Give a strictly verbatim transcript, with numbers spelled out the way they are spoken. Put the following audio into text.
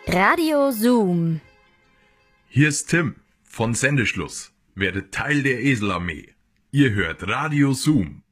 Radio Zoom. Hier ist Tim von Sendeschluss. Werdet Teil der Eselarmee. Ihr hört Radio Zoom.